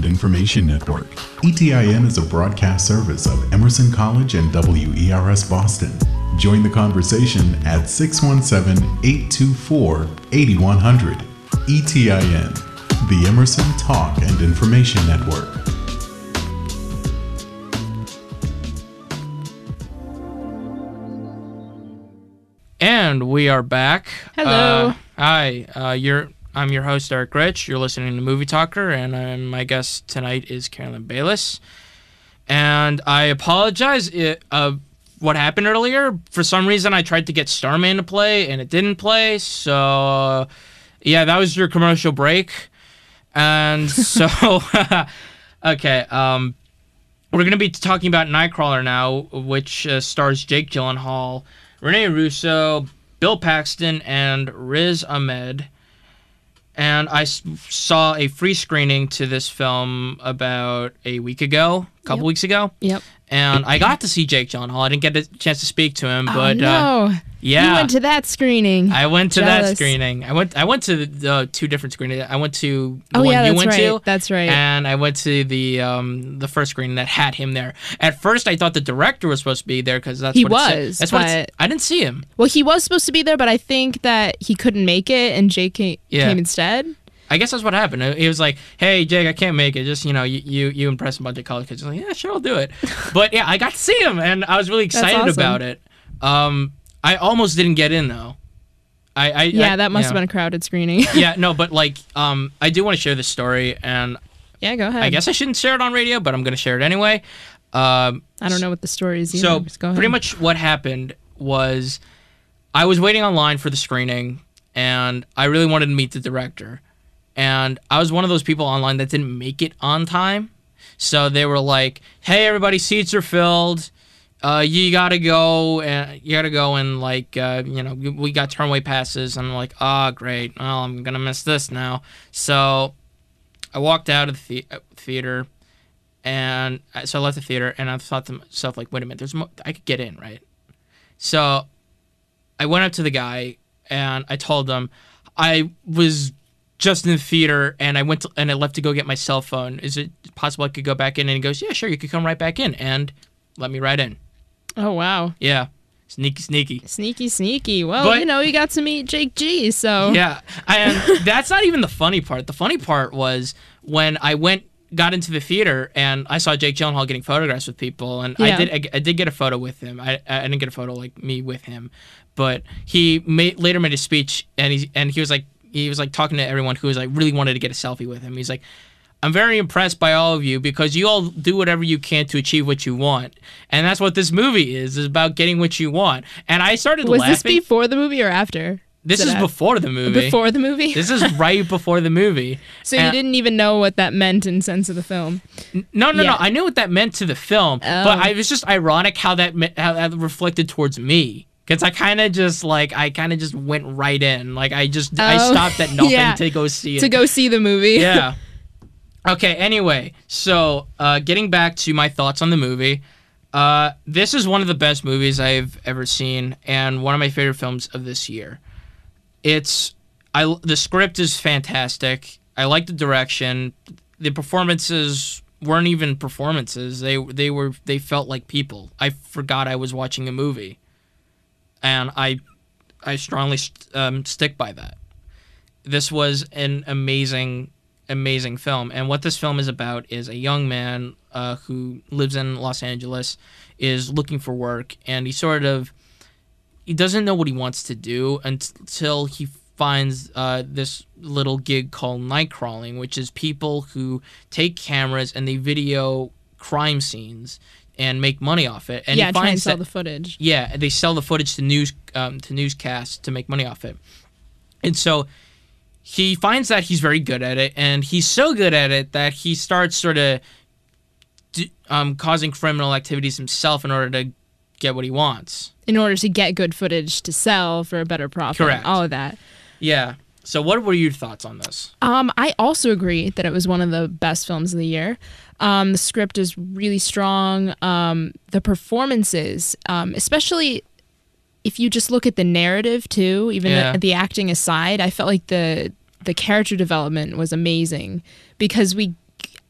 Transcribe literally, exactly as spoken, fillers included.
Information Network. E T I N is a broadcast service of Emerson College and W E R S Boston. Join the conversation at six one seven, eight two four, eight one zero zero. E T I N, the Emerson Talk and Information Network. And we are back. Hello. Uh, hi. Uh, you're. I'm your host, Eric Rich. You're listening to Movie Talker, and um, my guest tonight is Carolyn Bayless. And I apologize it, uh, what happened earlier. For some reason, I tried to get Starman to play, and it didn't play. So, uh, yeah, that was your commercial break. And so, okay, um, we're going to be talking about Nightcrawler now, which uh, stars Jake Gyllenhaal, Rene Russo, Bill Paxton, and Riz Ahmed. And I s- saw a free screening to this film about a week ago, a couple Yep. weeks ago. Yep. And I got to see Jake Gyllenhaal. I didn't get a chance to speak to him, but oh, no. uh, yeah, You went to that screening. I went to Jealous. that screening. I went. I went to the uh, two different screenings. I went to the oh one yeah, you that's went right. to. That's right. And I went to the um, the first screening that had him there. At first, I thought the director was supposed to be there because that's He what it said. was, That's what it but- said. I didn't see him. well, he was supposed to be there, but I think that he couldn't make it, and Jake came, Yeah. came instead. I guess that's what happened. He was like, "Hey, Jake, I can't make it. Just you know, you you, you impress a bunch of college kids." I was like, "Yeah, sure, I'll do it." But yeah, I got to see him, and I was really That's excited awesome. about it. Um, I almost didn't get in though. I, I Yeah, I, that must yeah. have been a crowded screening. Yeah, no, but like, um, I do want to share this story, and yeah, go ahead. I guess I shouldn't share it on radio, but I'm going to share it anyway. Um, I don't know what the story is either. so Just go ahead. pretty much what happened was I was waiting online for the screening, and I really wanted to meet the director. And I was one of those people online that didn't make it on time. So they were like, "Hey, everybody, seats are filled. Uh, you gotta go, and you gotta go, and like, uh, you know, we got turnway passes." And I'm like, "Oh, great. Well, I'm gonna miss this now." So I walked out of the the- theater, and I, so I left the theater, and I thought to myself, like, "Wait a minute, there's mo- I could get in, right?" So I went up to the guy, and I told him I was just in the theater, and I went to, and I left to go get my cell phone. Is it possible I could go back in? And he goes, "Yeah, sure, you could come right back in," and let me right in. Oh wow, Yeah, sneaky, sneaky. sneaky, sneaky. Well, But- you know, you got to meet Jake G. So Yeah, and that's not even the funny part. The funny part was when I went, got into the theater, and I saw Jake Gyllenhaal getting photographs with people, and I Yeah. did, I, I did get a photo with him. I, I didn't get a photo like me with him, but he made, later made a speech, and he and he was like, he was like talking to everyone who was like really wanted to get a selfie with him. He's like, "I'm very impressed by all of you because you all do whatever you can to achieve what you want, and that's what this movie is. Is about getting what you want." And I started was laughing. this before the movie or after? This Is is it before the movie. Before the movie. This is right before the movie. So you And- didn't even know what that meant in sense of the film. No, no, Yeah. no. I knew what that meant to the film, Oh. but I, it was just ironic how that me- how that reflected towards me. Because I kind of just like I kind of just went right in. Like I just I Oh, stopped at nothing yeah. to go see it. To go see the movie. Yeah. Okay. Anyway, so uh, getting back to my thoughts on the movie, uh, this is one of the best movies I've ever seen, and one of my favorite films of this year. It's I the script is fantastic. I like the direction. The performances weren't even performances. They they were they felt like people. I forgot I was watching a movie, and I I strongly um, stick by that. This was an amazing amazing film, and what this film is about is a young man uh, who lives in Los Angeles, is looking for work, and he sort of he doesn't know what he wants to do until he finds uh, this little gig called night crawling, which is people who take cameras and they video crime scenes and make money off it. And yeah, he try and finds sell that, the footage. yeah, they sell the footage to news um, to newscasts to make money off it. And so he finds that he's very good at it, and he's so good at it that he starts sort of um, causing criminal activities himself in order to get what he wants. In order to get good footage to sell for a better profit. Correct. All of that. Yeah. So what were your thoughts on this? Um, I also agree that it was one of the best films of the year. Um, the script is really strong. Um, the performances, um, especially if you just look at the narrative too, even Yeah. the, the acting aside, I felt like the the character development was amazing because we